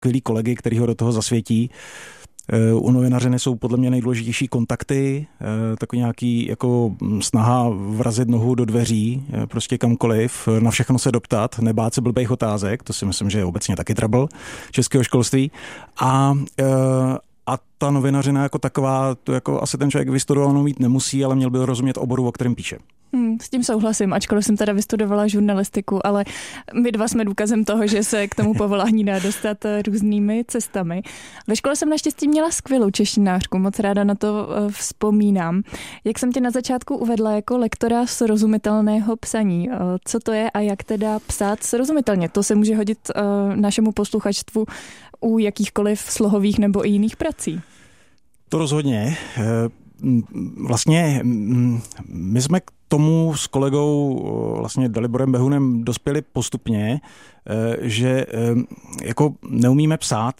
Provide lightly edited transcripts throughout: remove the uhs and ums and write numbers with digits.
skvělý kolegy, který ho do toho zasvětí. U novinařiny jsou podle mě nejdůležitější kontakty, takový nějaký jako snaha vrazit nohu do dveří, prostě kamkoliv, na všechno se doptat, nebát se blbých otázek, to si myslím, že je obecně taky trouble českého školství. A ta novinařina jako taková, to jako asi ten člověk vystudovanou mít nemusí, ale měl by rozumět oboru, o kterém píše. S tím souhlasím, ačkoliv jsem teda vystudovala žurnalistiku, ale my dva jsme důkazem toho, že se k tomu povolání dá dostat různými cestami. Ve škole jsem naštěstí měla skvělou češtinářku, moc ráda na to vzpomínám. Jak jsem tě na začátku uvedla jako lektora srozumitelného psaní, co to je a jak teda psát srozumitelně? To se může hodit našemu posluchačstvu u jakýchkoliv slohových nebo i jiných prací. To rozhodně. Vlastně my jsme k tomu s kolegou vlastně Daliborem Behunem dospěli postupně, že jako neumíme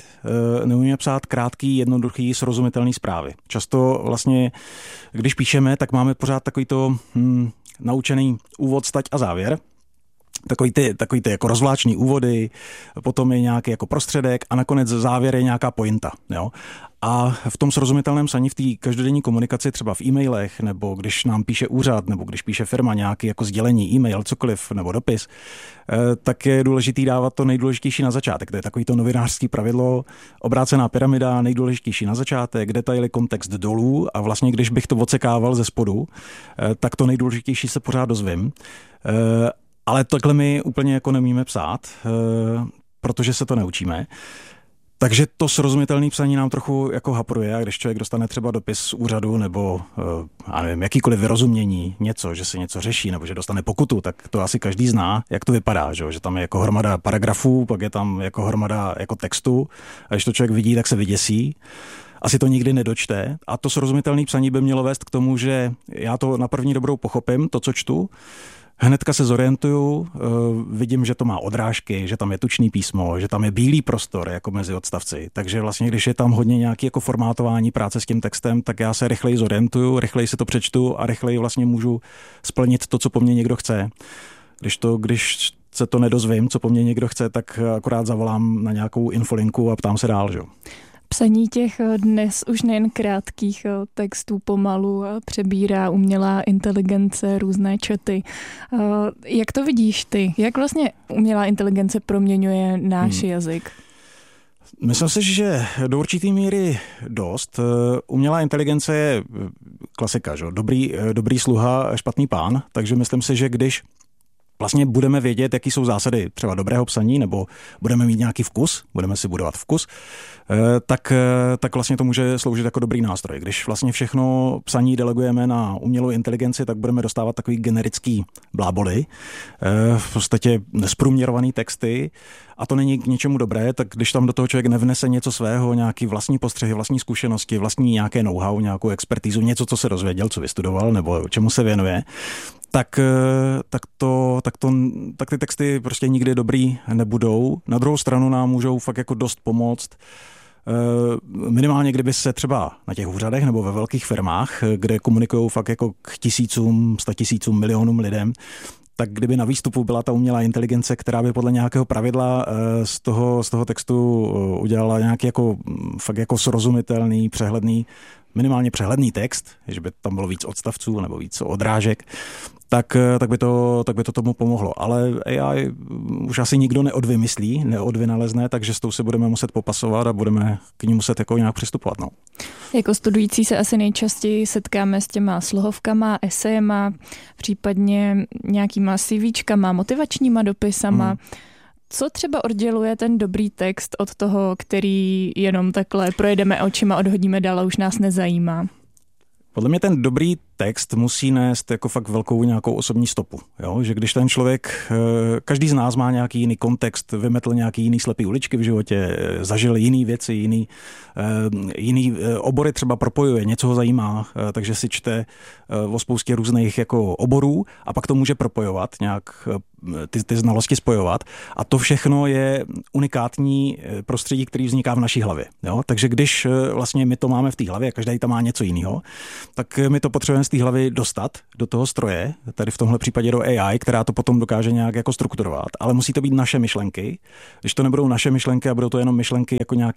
psát krátký, jednoduchý, srozumitelný zprávy. Často vlastně, když píšeme, tak máme pořád takovýto naučený úvod, stať a závěr. Takový ty jako rozvláčný úvody, potom je nějaký jako prostředek a nakonec závěr je nějaká pointa. Jo? A v tom srozumitelném psaní, v té každodenní komunikaci, třeba v e-mailech, nebo když nám píše úřad, nebo když píše firma nějaký jako sdělení, e-mail, cokoliv, nebo dopis, tak je důležitý dávat to nejdůležitější na začátek. To je takový to novinářský pravidlo, obrácená pyramida, nejdůležitější na začátek, detaily, kontext dolů a vlastně když bych to odsekával ze spodu, tak to nejdůležitější se pořád dozvím. Ale takhle my úplně jako neumíme psát, protože se to neučíme. Takže to srozumitelné psaní nám trochu jako hapruje, a když člověk dostane třeba dopis z úřadu nebo nevím, jakýkoliv vyrozumění, něco, že se něco řeší nebo že dostane pokutu, tak to asi každý zná, jak to vypadá, že tam je jako hromada paragrafů, pak je tam jako hromada jako textu a když to člověk vidí, tak se vyděsí. Asi to nikdy nedočte a to srozumitelné psaní by mělo vést k tomu, že já to na první dobrou pochopím, to, co čtu, hnedka se zorientuju, vidím, že to má odrážky, že tam je tučný písmo, že tam je bílý prostor jako mezi odstavci. Takže vlastně, když je tam hodně nějaký jako formátování práce s tím textem, tak já se rychleji zorientuju, rychleji si to přečtu a rychleji vlastně můžu splnit to, co po mně někdo chce. Když se to nedozvím, co po mně někdo chce, tak akorát zavolám na nějakou infolinku a ptám se dál, že? Psaní těch dnes už nejen krátkých textů pomalu přebírá umělá inteligence, různé chaty. Jak to vidíš ty? Jak vlastně umělá inteligence proměňuje náš jazyk? Myslím si, že do určitý míry dost. Umělá inteligence je klasika, že? Dobrý sluha, špatný pán, takže myslím si, že když vlastně budeme vědět, jaký jsou zásady třeba dobrého psaní, nebo budeme mít nějaký vkus, budeme si budovat vkus, tak vlastně to může sloužit jako dobrý nástroj. Když vlastně všechno psaní delegujeme na umělou inteligenci, tak budeme dostávat takový generický bláboli, v podstatě nesprůměrovaný texty a to není k ničemu dobré, tak když tam do toho člověk nevnese něco svého, nějaký vlastní postřehy, vlastní zkušenosti, vlastní nějaké know-how, nějakou expertízu, něco, co se dozvěděl, co vystudoval nebo čemu se věnuje, tak ty texty prostě nikdy dobrý nebudou. Na druhou stranu nám můžou fakt jako dost pomoct. Minimálně kdyby se třeba na těch úřadech nebo ve velkých firmách, kde komunikují fakt jako k tisícům, 100 000, milionům lidem, tak kdyby na výstupu byla ta umělá inteligence, která by podle nějakého pravidla z toho textu udělala nějaký jako fakt jako srozumitelný, přehledný, minimálně přehledný text, že by tam bylo víc odstavců nebo víc odrážek, tak by to tomu pomohlo. Ale AI už asi nikdo neodvynalezne, takže s tou se budeme muset popasovat a budeme k ní muset jako nějak přistupovat. No. Jako studující se asi nejčastěji setkáme s těma slohovkama, esejema, případně nějakýma CVčkama, motivačníma dopisama. Co třeba odděluje ten dobrý text od toho, který jenom takhle projedeme očima, odhodíme dál a už nás nezajímá? Podle mě ten dobrý text musí nést jako fakt velkou nějakou osobní stopu. Jo? Že když ten člověk, každý z nás má nějaký jiný kontext, vymetl nějaký jiný slepý uličky v životě, zažil jiný věci, jiný obory třeba propojuje, něco ho zajímá, takže si čte o spoustě různých jako oborů a pak to může propojovat, nějak ty znalosti spojovat. A to všechno je unikátní prostředí, který vzniká v naší hlavě. Jo? Takže když vlastně my to máme v té hlavě, každý tam má něco jiného, tak my to potřebujeme z té hlavy dostat do toho stroje, tady v tomhle případě do AI, která to potom dokáže nějak jako strukturovat, ale musí to být naše myšlenky. Když to nebudou naše myšlenky a budou to jenom myšlenky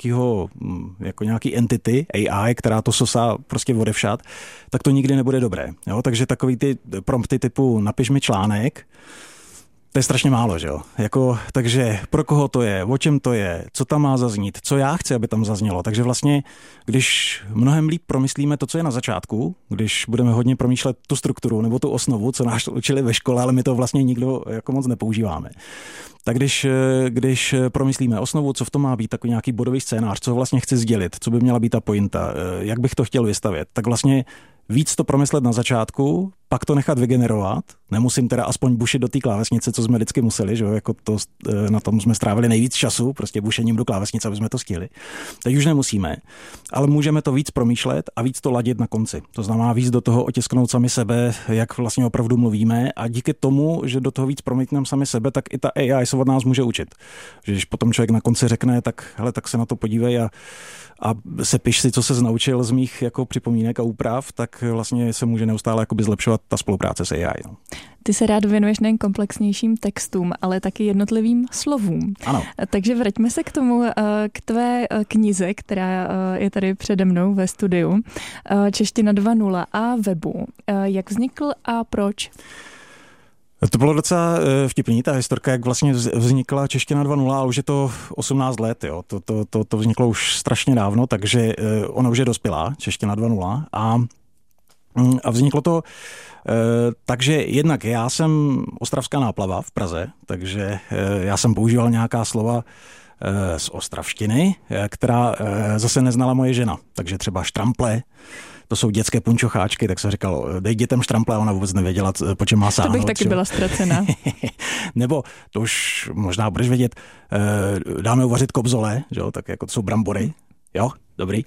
jako nějaký entity AI, která to sosá prostě odevšad, tak to nikdy nebude dobré. Jo? Takže takový ty prompty typu napiš mi článek, to je strašně málo, že jo? Takže pro koho to je, o čem to je, co tam má zaznít, co já chci, aby tam zaznělo. Takže vlastně, když mnohem líp promyslíme to, co je na začátku, když budeme hodně promýšlet tu strukturu nebo tu osnovu, co nás učili ve škole, ale my to vlastně nikdo jako moc nepoužíváme. Tak když promyslíme osnovu, co v tom má být, takový nějaký bodový scénář, co vlastně chci sdělit, co by měla být ta pointa, jak bych to chtěl vystavět, tak vlastně víc to promyslet na začátku, pak to nechat vygenerovat. Nemusím teda aspoň bušit do té klávesnice, co jsme vždycky museli, že jo, jako to, na tom jsme strávili nejvíc času, prostě bušením do klávesnice, aby jsme to stihli. Teď už nemusíme, ale můžeme to víc promýšlet a víc to ladit na konci. To znamená víc do toho otisknout sami sebe, jak vlastně opravdu mluvíme, a díky tomu, že do toho víc promítneme sami sebe, tak i ta AI se od nás může učit. Že když potom člověk na konci řekne, tak hele, tak se na to podívej a sepiš si, co se naučil z mých jako připomínek a úprav, tak vlastně se může neustále jakoby zlepšovat ta spolupráce s AI. No. Ty se rád věnuješ nejen komplexnějším textům, ale taky jednotlivým slovům. Ano. Takže vraťme se k tomu, k tvé knize, která je tady přede mnou ve studiu, Čeština 2.0 a webu. Jak vznikl a proč? To bylo docela vtipný, ta historka, jak vlastně vznikla Čeština 2.0, ale už je to 18 let, jo. To vzniklo už strašně dávno, takže ona už je dospělá, Čeština 2.0, a vzniklo to takže jednak já jsem ostravská náplava v Praze, takže já jsem používal nějaká slova z ostravštiny, která zase neznala moje žena, takže třeba štrample, to jsou dětské punčocháčky, tak se říkalo, dej dětem štrample, a ona vůbec nevěděla, po čem má sáhnout. To bych taky byla ztracena. Nebo, to už možná budeš vědět, dáme uvařit kobzole, že jo? Tak jako to jsou brambory, jo, dobrý.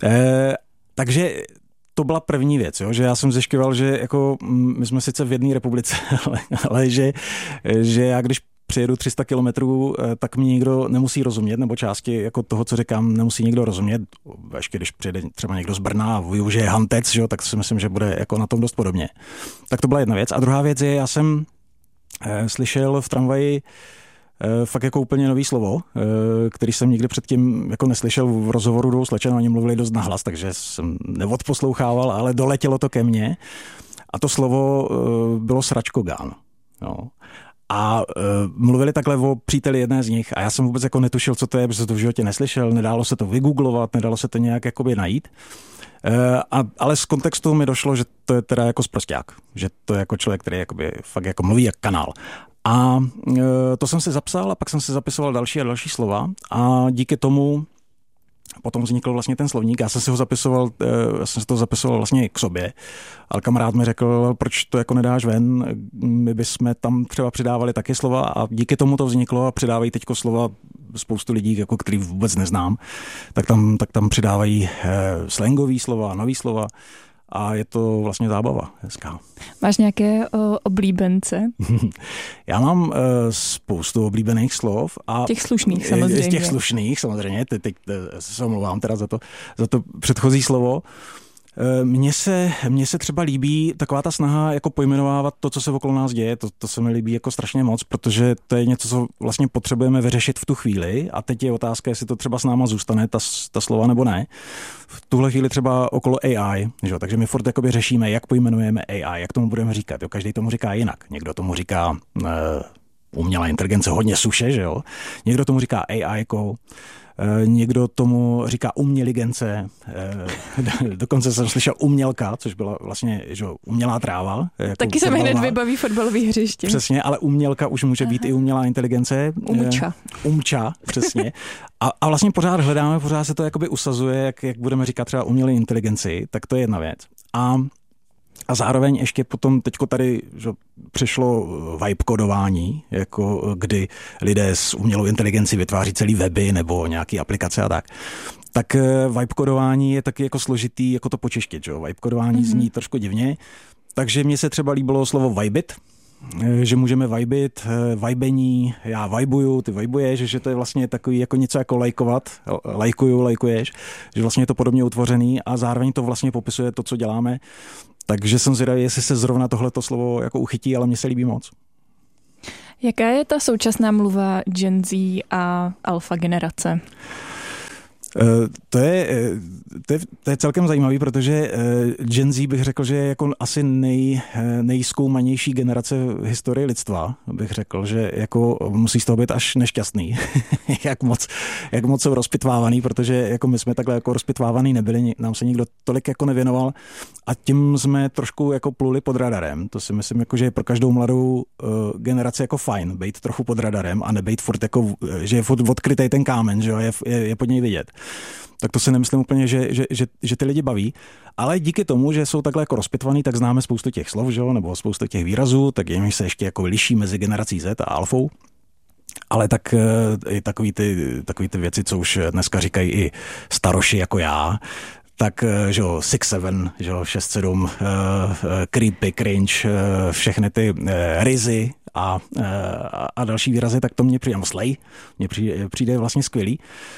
Takže to byla první věc, jo? Že já jsem zjišťoval, že jako my jsme sice v jedné republice, ale že já když přijedu 300 kilometrů, tak mi nikdo nemusí rozumět, nebo části jako toho, co říkám, nemusí nikdo rozumět. Ještě když přijede třeba někdo z Brna a využije hantec, že, tak si myslím, že bude jako na tom dost podobně. Tak to byla jedna věc. A druhá věc je, já jsem slyšel v tramvaji fakt jako úplně nový slovo, který jsem nikdy předtím jako neslyšel. V rozhovoru dvou slečen, oni mluvili dost nahlas, takže jsem neodposlouchával, ale doletělo to ke mně. A to slovo bylo sračkogán. No. A mluvili takhle o příteli jedné z nich a já jsem vůbec jako netušil, co to je, protože to v životě neslyšel, nedalo se to vygooglovat, nedalo se to nějak jakoby najít. Ale z kontextu mi došlo, že to je teda jako sprosťák, že to je jako člověk, který jakoby fakt jako mluví jak kanál. A to jsem si zapsal a pak jsem si zapisoval další a další slova a díky tomu potom vznikl vlastně ten slovník. Já jsem si to zapisoval vlastně k sobě, ale kamarád mi řekl, proč to jako nedáš ven, my bychom tam třeba přidávali taky slova a díky tomu to vzniklo a přidávají teďko slova spoustu lidí, jako který vůbec neznám, tak tam přidávají slangový slova, nový slova. A je to vlastně zábava hezká. Máš nějaké oblíbence? Já mám spoustu oblíbených slov. A těch slušných samozřejmě. Z těch slušných samozřejmě. Teď se omlouvám teda za to předchozí slovo. Mně se třeba líbí taková ta snaha jako pojmenovávat to, co se okolo nás děje. To se mi líbí jako strašně moc, protože to je něco, co vlastně potřebujeme vyřešit v tu chvíli a teď je otázka, jestli to třeba s náma zůstane, ta slova nebo ne. V tuhle chvíli třeba okolo AI, že? Takže my furt jakoby řešíme, jak pojmenujeme AI, jak tomu budeme říkat. Jo? Každý tomu říká jinak. Někdo tomu říká umělá inteligence hodně suše, že jo? Někdo tomu říká AI-kou. Někdo tomu říká uměligence, dokonce jsem slyšel umělka, což byla vlastně že, umělá tráva. Jako taky se mi hned vybaví fotbalový hřiště. Přesně, ale umělka už může být i umělá inteligence. Umča, přesně. A vlastně pořád hledáme, pořád se to jakoby usazuje, jak budeme říkat třeba umělé inteligenci, tak to je jedna věc. A zároveň ještě potom teďko tady že přišlo vibe kodování, jako kdy lidé s umělou inteligencí vytváří celý weby nebo nějaký aplikace a tak. Tak vibe kodování je taky jako složitý, jako to počeštit, že? Vibe kodování zní trošku divně, takže mně se třeba líbilo slovo vibit, že můžeme vibit, vibení, já vibuju, ty vibuješ, že to je vlastně takový jako něco jako lajkovat, lajkuješ, že vlastně je to podobně utvořený a zároveň to vlastně popisuje to, co děláme. Takže jsem zvědavý, jestli se zrovna tohleto slovo jako uchytí, ale mně se líbí moc. Jaká je ta současná mluva Gen Z a alfa generace? To je celkem zajímavý, protože Gen Z bych řekl, že je jako asi nejzkoumanější generace v historii lidstva. Bych řekl, že jako musí z toho být až nešťastný, jak moc jsou rozpitvávaný, protože jako my jsme takhle jako rozpitvávaný nebyli, nám se nikdo tolik jako nevěnoval a tím jsme trošku jako pluli pod radarem. To si myslím, jako, že je pro každou mladou generaci jako fajn být trochu pod radarem a nebejt furt jako, že je furt odkrytej ten kámen, že je pod něj vidět. Tak to si nemyslím úplně, že ty lidi baví, ale díky tomu, že jsou takhle jako rozpitvaný, tak známe spoustu těch slov, že? Nebo spoustu těch výrazů, tak jim se ještě jako liší mezi generací Z a alfou. Ale tak i takový ty věci, co už dneska říkají i staroši jako já, tak, že jo, 6-7, že jo, 6-7, creepy, cringe, všechny ty rizy a další výrazy, tak to mně přijde, slay, mně přijde vlastně skvělý.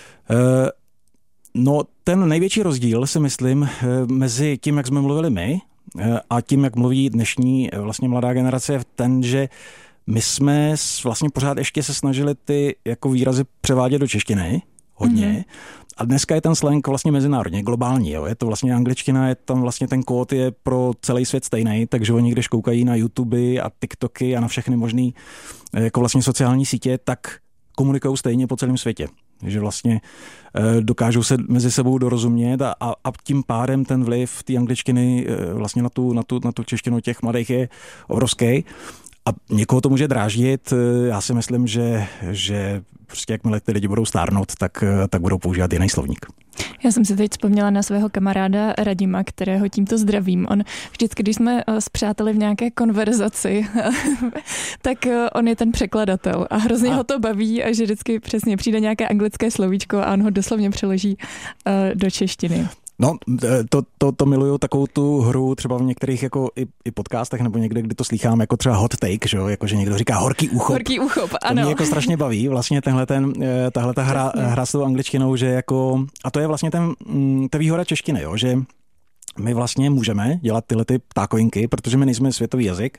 No, ten největší rozdíl si myslím mezi tím, jak jsme mluvili my a tím, jak mluví dnešní vlastně mladá generace, je ten, že my jsme vlastně pořád ještě se snažili ty jako výrazy převádět do češtiny, hodně. A dneska je ten slang vlastně mezinárodně, globální. Jo. Je to vlastně angličtina, je tam vlastně ten kód je pro celý svět stejný, takže oni když koukají na YouTube a TikToky a na všechny možný jako vlastně sociální sítě, tak komunikují stejně po celém světě. Že vlastně dokážou se mezi sebou dorozumět a tím pádem ten vliv té angličtiny vlastně na tu češtinu těch mladých je obrovský. A někoho to může dráždit. Já si myslím, že prostě jakmile ty lidi budou stárnout, tak budou používat jiný slovník. Já jsem si teď vzpomněla na svého kamaráda Radima, kterého tímto zdravím. On vždycky, když jsme s přáteli v nějaké konverzaci, tak on je ten překladatel a hrozně ho to baví a že vždycky přesně přijde nějaké anglické slovíčko a on ho doslovně přeloží do češtiny. No, to miluju, takovou tu hru třeba v některých jako i podcastech nebo někde, kdy to slýchám jako třeba hot take, že jo, jako že někdo říká horký úchop. Horký úchop, ano. To mě jako strašně baví, vlastně tahle hra s tou angličtinou, že jako, a to je vlastně ta výhoda češtiny, jo, že my vlastně můžeme dělat tyhle ty ptákovinky, protože my nejsme světový jazyk,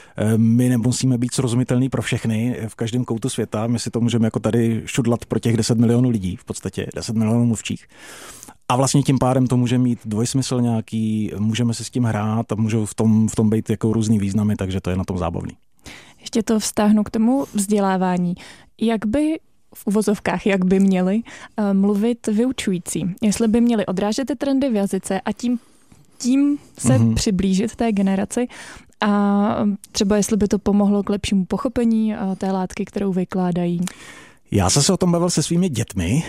my nemusíme být srozumitelný pro všechny v každém koutu světa, my si to můžeme jako tady šudlat pro těch 10 milionů lidí, v podstatě 10 milionů mluvčích. A vlastně tím pádem to může mít dvojsmysl nějaký, můžeme se s tím hrát a můžou v tom být jako různý významy, takže to je na tom zábavný. Ještě to vztáhnu k tomu vzdělávání. Jak by v uvozovkách, jak by měli mluvit vyučující? Jestli by měli odrážet ty trendy v jazyce a tím se přiblížit té generaci a třeba jestli by to pomohlo k lepšímu pochopení té látky, kterou vykládají? Já jsem se o tom bavil se svými dětmi.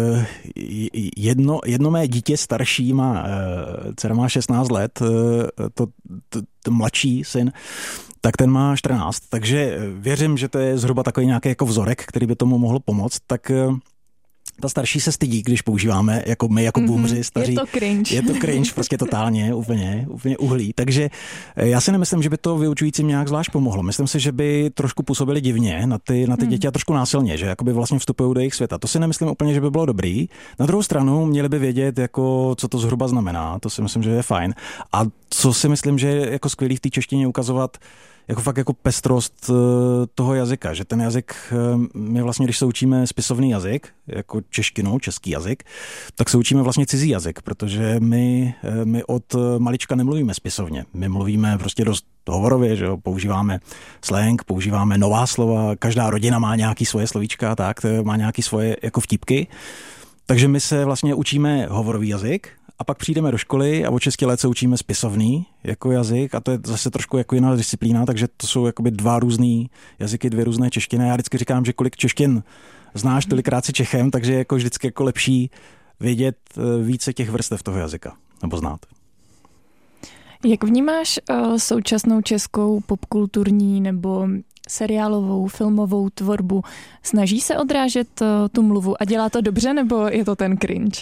Jedno mé dítě starší dcera má 16 let, to mladší syn, tak ten má 14, takže věřím, že to je zhruba takový nějaký jako vzorek, který by tomu mohl pomoct, tak ta starší se stydí, když používáme, jako my, jako boomři staří. Je to cringe, prostě totálně, úplně uhlí. Takže já si nemyslím, že by to vyučujícím nějak zvlášť pomohlo. Myslím si, že by trošku působili divně na ty děti a trošku násilně, že jakoby vlastně vstupují do jejich světa. To si nemyslím úplně, že by bylo dobrý. Na druhou stranu měli by vědět, jako, co to zhruba znamená. To si myslím, že je fajn. A co si myslím, že je jako skvělý v té češtině ukazovat, jako fakt jako pestrost toho jazyka, že ten jazyk, my vlastně, když se učíme spisovný jazyk, jako češtinu, český jazyk, tak se učíme vlastně cizí jazyk, protože my od malička nemluvíme spisovně. My mluvíme prostě dost hovorově, že jo, používáme slang, používáme nová slova, každá rodina má nějaký svoje slovíčka, tak, má nějaký svoje jako vtipky. Takže my se vlastně učíme hovorový jazyk, a pak přijdeme do školy a od 6 let se učíme spisovný jako jazyk a to je zase trošku jako jiná disciplína, takže to jsou jakoby 2 různý jazyky, 2 různé češtiny. Já vždycky říkám, že kolik češtin znáš, tolikrát si Čechem, takže je jako vždycky jako lepší vědět více těch vrstev toho jazyka, nebo znát. Jak vnímáš současnou českou popkulturní nebo seriálovou, filmovou tvorbu. Snaží se odrážet tu mluvu a dělá to dobře, nebo je to ten cringe?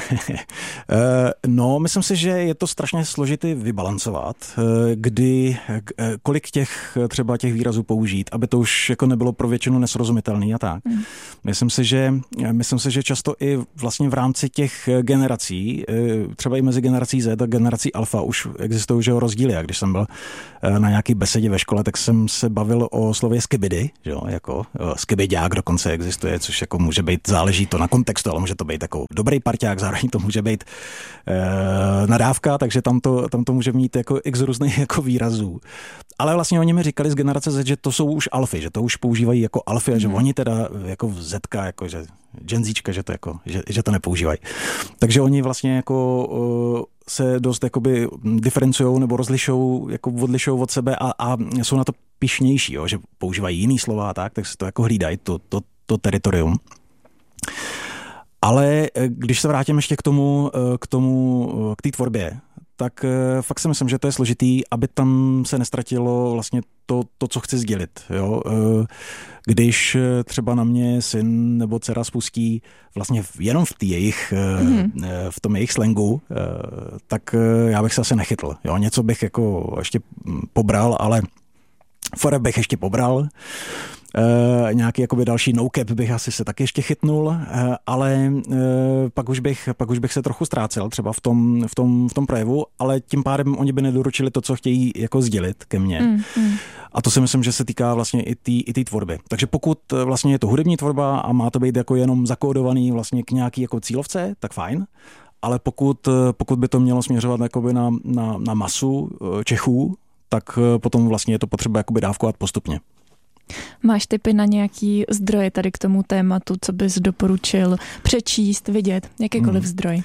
No, myslím si, že je to strašně složitý vybalancovat, kolik třeba těch výrazů použít, aby to už jako nebylo pro většinu nesrozumitelný a tak. Myslím si, že často i vlastně v rámci těch generací, třeba i mezi generací Z a generací alfa už existují rozdíly. A když jsem byl na nějaký besedě ve škole, tak jsem se bavil o slově skibidi, jako skibiďák dokonce existuje, což jako může být, záleží to na kontextu, ale může to být jako dobrý parťák, zároveň to může být nadávka, takže tam to může mít jako x různých jako výrazů. Ale vlastně oni mi říkali z generace Z, že to jsou už alfy, že to už používají jako alfy a že oni teda jako Zetka, jako že Genzíčka, že to jako, že to nepoužívají. Takže oni vlastně jako se dost jakoby diferencujou nebo odlišují od sebe a jsou na to pyšnější, že používají jiný slova a tak se to jako hlídají, to teritorium. Ale když se vrátím ještě k té tvorbě, tak fakt si myslím, že to je složitý, aby tam se nestratilo vlastně to, co chci sdělit. Jo? Když třeba na mě syn nebo dcera spustí vlastně jenom v tom jejich slangu, tak já bych se asi nechytl. Jo? Něco bych jako ještě pobral, ale foreb bych ještě pobral. Nějaký jakoby další no-cap bych asi se taky ještě chytnul, ale pak už bych se trochu ztrácel třeba v tom projevu, ale tím pádem oni by nedoručili to, co chtějí jako sdělit ke mně. A to si myslím, že se týká vlastně i té tvorby. Takže pokud vlastně je to hudební tvorba a má to být jako jenom zakódovaný vlastně k nějaký jako cílovce, tak fajn. Ale pokud by to mělo směřovat jakoby na masu Čechů, tak potom vlastně je to potřeba jakoby dávkovat postupně. Máš tipy na nějaký zdroje tady k tomu tématu, co bys doporučil přečíst, vidět, jakýkoliv zdroj?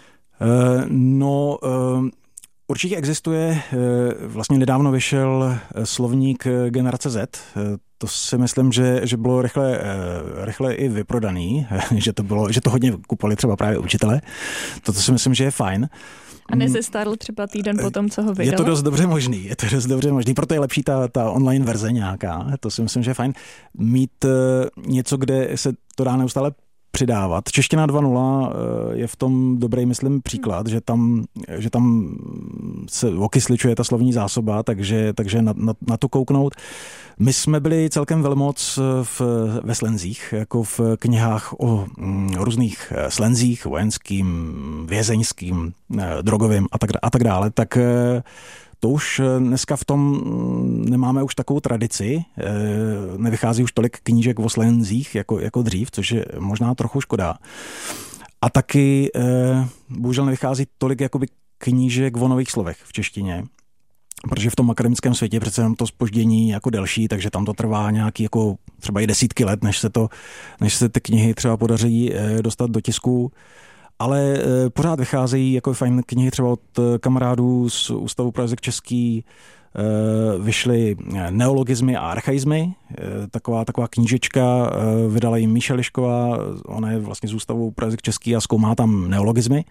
Určitě existuje, vlastně nedávno vyšel slovník Generace Z, to si myslím, že bylo rychle i vyprodaný, že to hodně kupovali třeba právě učitele, to si myslím, že je fajn. A nezestárl třeba týden potom, co ho vydal? Je to dost dobře možný, proto je lepší ta online verze nějaká, to si myslím, že je fajn. Mít něco, kde se to dá neustále přidávat. Čeština 2.0 je v tom dobrý, myslím, příklad, že tam se okysličuje ta slovní zásoba, takže na to kouknout. My jsme byli celkem velmoc ve slenzích, jako v knihách o různých slenzích, vojenským, vězeňským, drogovým a tak dále, tak to už dneska v tom nemáme už takovou tradici, nevychází už tolik knížek o slenzích jako dřív, což je možná trochu škoda. A taky bohužel nevychází tolik jakoby knížek o nových slovech v češtině, protože v tom akademickém světě přece jenom to zpoždění jako delší, takže tam to trvá nějaký jako třeba i desítky let, než se ty knihy třeba podaří dostat do tisku. Ale pořád vycházejí jako fajn knihy třeba od kamarádů z Ústavu pro jazyk český, vyšly neologizmy a archaizmy, taková knížečka, vydala jim Míša Lišková, ona je vlastně z Ústavu pro jazyk český a zkoumá tam neologizmy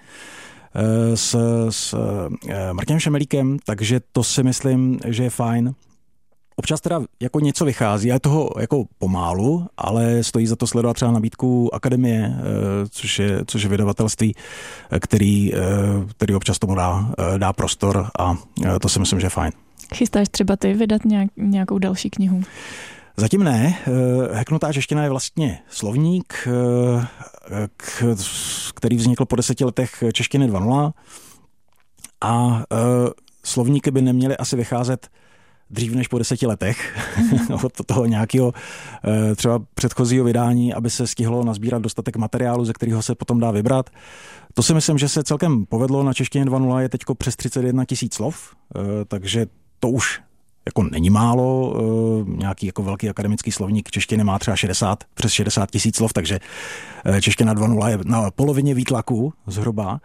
s Martinem Šemelíkem, takže to si myslím, že je fajn. Občas teda jako něco vychází, a je toho jako pomálu, ale stojí za to sledovat třeba nabídku Akademie, což je vydavatelství, který občas tomu dá prostor a to si myslím, že je fajn. Chystáš třeba ty vydat nějakou další knihu? Zatím ne. Hacknutá čeština je vlastně slovník, který vznikl po 10 letech češtiny 2.0 a slovníky by neměly asi vycházet dřív než po 10 letech od toho nějakého třeba předchozího vydání, aby se stihlo nazbírat dostatek materiálu, ze kterého se potom dá vybrat. To si myslím, že se celkem povedlo. Na češtině 2.0 je teď přes 31 000 slov, takže to už jako není málo. Nějaký jako velký akademický slovník češtiny má třeba přes 60 000 slov, takže čeština 2.0 je na polovině výtlaku zhruba.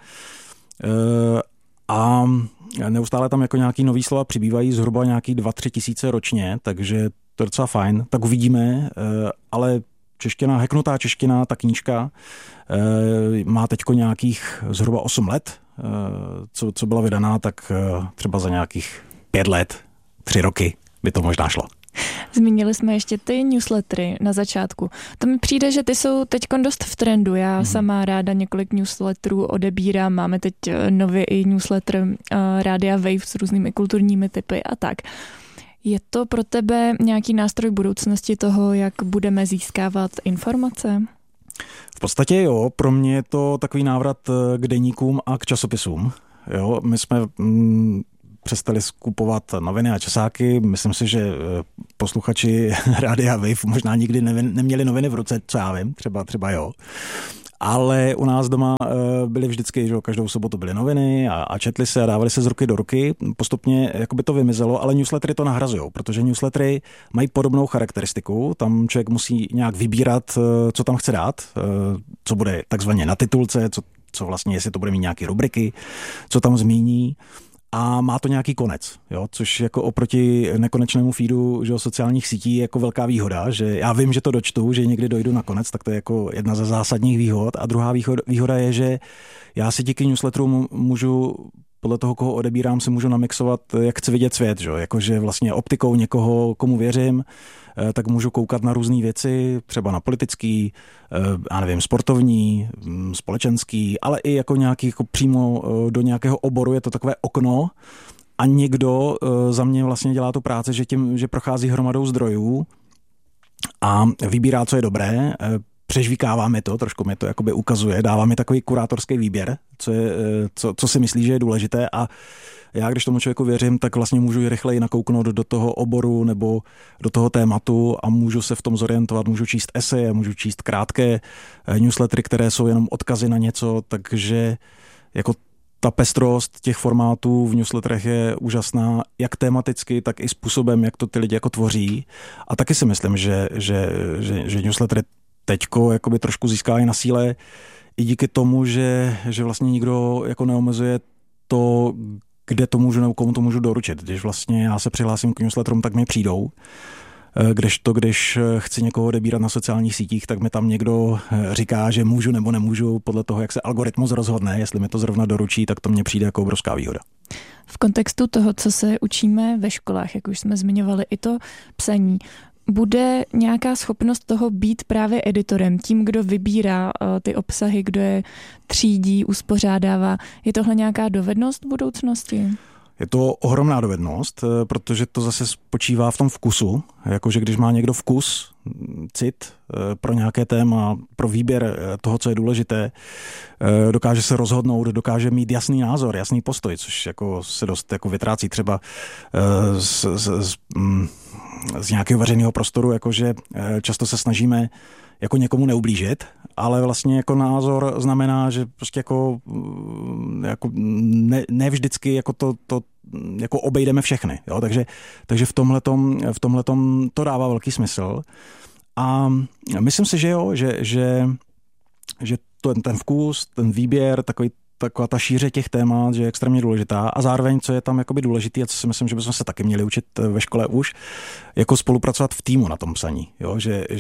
A neustále tam jako nějaký nový slova přibývají, zhruba nějaký 2-3 tisíce ročně, takže to je docela fajn. Tak uvidíme, ale hacknutá čeština, ta knížka, má teďko nějakých zhruba 8 let, co byla vydaná, tak třeba za nějakých 5 let, 3 roky by to možná šlo. Zmínili jsme ještě ty newslettery na začátku. To mi přijde, že ty jsou teď dost v trendu. Já sama ráda několik newsletterů odebírám. Máme teď nově i newsletter Rádia Wave s různými kulturními typy a tak. Je to pro tebe nějaký nástroj budoucnosti toho, jak budeme získávat informace? V podstatě jo, pro mě je to takový návrat k deníkům a k časopisům. Jo, my jsme přestali skupovat noviny a časáky. Myslím si, že posluchači Rádia Wave možná nikdy neměli noviny v ruce, co já vím, třeba jo. Ale u nás doma byly vždycky, že každou sobotu byly noviny a četly se a dávali se z ruky do ruky. Postupně jakoby to vymizelo, ale newslettery to nahrazujou, protože newslettery mají podobnou charakteristiku. Tam člověk musí nějak vybírat, co tam chce dát, co bude takzvaně na titulce, co vlastně, jestli to bude mít nějaké rubriky, co tam zmíní. A má to nějaký konec, jo? Což jako oproti nekonečnému feedu, že, sociálních sítí je jako velká výhoda, že já vím, že to dočtu, že někdy dojdu na konec, tak to je jako jedna ze zásadních výhod. A druhá výhoda je, že já si díky newsletterům můžu, podle toho, koho odebírám, si můžu namixovat, jak chci vidět svět, že? Jakože vlastně optikou někoho, komu věřím, tak můžu koukat na různé věci, třeba na politický, já nevím, sportovní, společenský, ale i jako nějaký jako přímo do nějakého oboru, je to takové okno a někdo za mě vlastně dělá tu práci, že prochází hromadou zdrojů a vybírá, co je dobré, přežvíkává mi to, trošku mi to jakoby ukazuje, dává mi takový kurátorský výběr, co si myslí, že je důležité a já, když tomu člověku věřím, tak vlastně můžu rychleji nakouknout do toho oboru nebo do toho tématu a můžu se v tom zorientovat, můžu číst eseje, můžu číst krátké newslettery, které jsou jenom odkazy na něco, takže jako ta pestrost těch formátů v newsletterech je úžasná, jak tematicky, tak i způsobem, jak to ty lidi jako tvoří. A taky si myslím, že newslettery teďko jakoby trošku získávají na síle i díky tomu, že vlastně nikdo jako neomezuje to, kde to můžu nebo komu to můžu doručit. Když vlastně já se přihlásím k newsletterům, tak mi přijdou. Když chci někoho odebírat na sociálních sítích, tak mi tam někdo říká, že můžu nebo nemůžu podle toho, jak se algoritmus rozhodne, jestli mi to zrovna doručí, tak to mně přijde jako obrovská výhoda. V kontextu toho, co se učíme ve školách, jak už jsme zmiňovali, i to psaní, bude nějaká schopnost toho být právě editorem, tím, kdo vybírá ty obsahy, kdo je třídí, uspořádává. Je tohle nějaká dovednost v budoucnosti? Je to ohromná dovednost, protože to zase spočívá v tom vkusu. Jakože když má někdo vkus, cit pro nějaké téma, pro výběr toho, co je důležité, dokáže se rozhodnout, dokáže mít jasný názor, jasný postoj, což jako se dost jako vytrácí třeba z nějakého veřejného prostoru, jakože často se snažíme jako někomu neublížit, ale vlastně jako názor znamená, že prostě jako ne vždycky jako to jako obejdeme všechny, jo? Takže v tomhletom to dává velký smysl a myslím si, že jo, že ten vkus, ten výběr, taková ta šíře těch témat, že je extrémně důležitá a zároveň, co je tam jakoby důležitý a co si myslím, že bychom se taky měli učit ve škole už, jako spolupracovat v týmu na tom psaní, jo?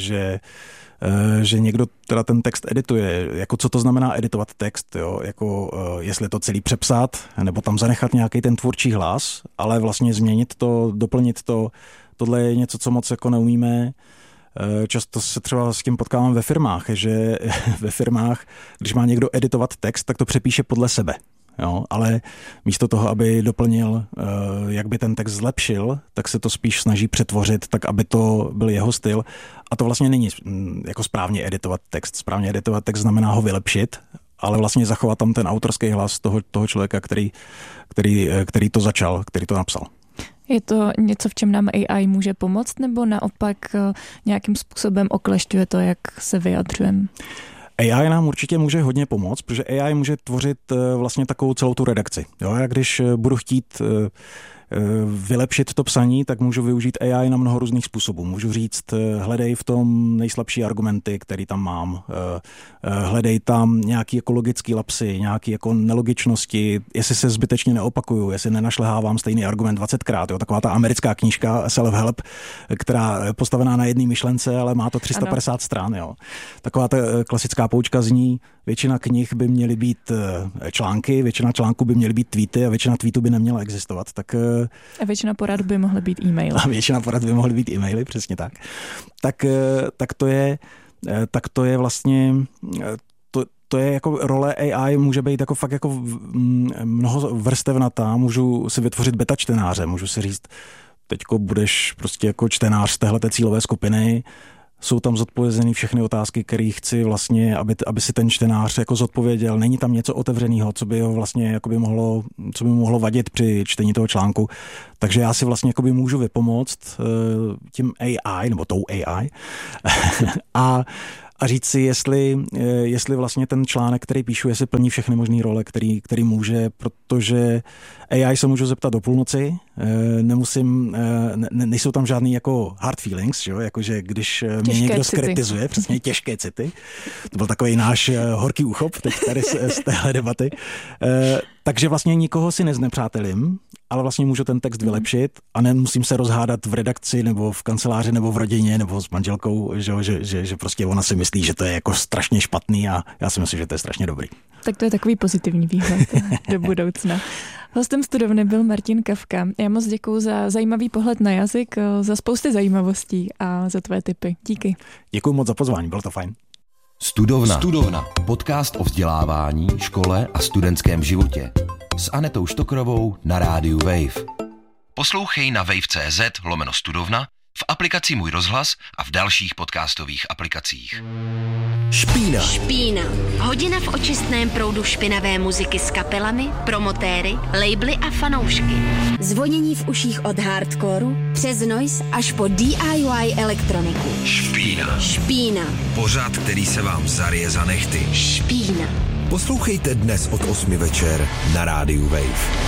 Že někdo teda ten text edituje, jako co to znamená editovat text, jo? Jako jestli to celý přepsat, nebo tam zanechat nějaký ten tvůrčí hlas, ale vlastně změnit to, doplnit to, tohle je něco, co moc jako neumíme. Často se třeba s tím potkávám ve firmách, že ve firmách, když má někdo editovat text, tak to přepíše podle sebe. Jo, ale místo toho, aby doplnil, jak by ten text zlepšil, tak se to spíš snaží přetvořit, tak aby to byl jeho styl. A to vlastně není jako správně editovat text. Správně editovat text znamená ho vylepšit, ale vlastně zachovat tam ten autorský hlas toho člověka, který to začal, který to napsal. Je to něco, v čem nám AI může pomoct, nebo naopak nějakým způsobem oklešťuje to, jak se vyjadřujeme? AI nám určitě může hodně pomoct, protože AI může tvořit vlastně takovou celou tu redakci. Jo, já když budu chtít vylepšit to psaní, tak můžu využít AI na mnoho různých způsobů. Můžu říct, hledej v tom nejslabší argumenty, který tam mám, hledej tam nějaký ekologický lapsy, nějaký jako nelogičnosti, jestli se zbytečně neopakuju, jestli nenašlehávám stejný argument 20krát. Jo? Taková ta americká knížka Self-Help, která je postavená na jedné myšlence, ale má to 350 stran. Jo? Taková ta klasická poučka zní, většina knih by měly být články, většina článků by měly být tweety a většina tweetů by neměla existovat. Tak A většina porad by mohly být e-maily. A většina porad by mohly být e-maily, přesně tak. Tak to je vlastně... To je jako role AI může být jako fakt jako mnoho vrstevnatá, můžu si vytvořit beta čtenáře, můžu si říct, teďko budeš prostě jako čtenář téhleté cílové skupiny, jsou tam zodpovězený všechny otázky, které chci vlastně, aby si ten čtenář jako zodpověděl. Není tam něco otevřeného, co by ho vlastně jakoby mohlo vadit při čtení toho článku. Takže já si vlastně jakoby můžu vypomoct tím AI, nebo tou AI a říct si, jestli vlastně ten článek, který píšu, jestli plní všechny možné role, který může, protože AI se můžu zeptat do půlnoci, nejsou tam žádný jako hard feelings, že jo? Jakože když mě někdo skritizuje, přesně těžké city, to byl takový náš horký úchop teď tady z téhle debaty, takže vlastně nikoho si neznepřátelím, ale vlastně můžu ten text vylepšit a nemusím se rozhádat v redakci nebo v kanceláři nebo v rodině nebo s manželkou, že prostě ona si myslí, že to je jako strašně špatný a já si myslím, že to je strašně dobrý. Tak to je takový pozitivní výhled do budoucna. Hostem studovny byl Martin Kafka. Já moc děkuju za zajímavý pohled na jazyk, za spousty zajímavostí a za tvé tipy. Díky. Děkuju moc za pozvání, bylo to fajn. Studovna. Podcast o vzdělávání, škole a studentském životě. S Anetou Štokrovou na rádiu Wave. Poslouchej na wave.cz/studovna, v aplikaci Můj rozhlas a v dalších podcastových aplikacích. Špína. Hodina v očistném proudu špinavé muziky s kapelami, promotéry, labely a fanoušky. Zvonění v uších od hardcoreu přes noise až po DIY elektroniku. Špína. Pořad, který se vám zarije za nechty. Špína. Poslouchejte dnes od 8 večer na rádiu Wave.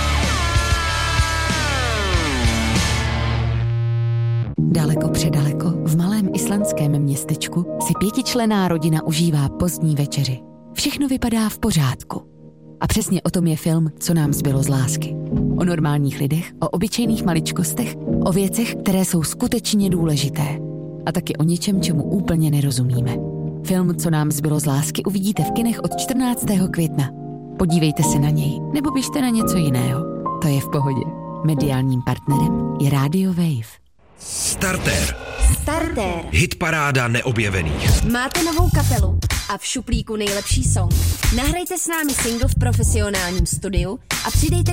Daleko předaleko, v malém islandském městečku si 5členná rodina užívá pozdní večeři. Všechno vypadá v pořádku. A přesně o tom je film Co nám zbylo z lásky. O normálních lidech, o obyčejných maličkostech, o věcech, které jsou skutečně důležité. A taky o něčem, čemu úplně nerozumíme. Film Co nám zbylo z lásky uvidíte v kinech od 14. května. Podívejte se na něj, nebo běžte na něco jiného. To je v pohodě. Mediálním partnerem je Radio Wave. Startér. Hitparáda neobjevených. Máte novou kapelu a v šuplíku nejlepší song. Nahrajte s námi single v profesionálním studiu a přidejte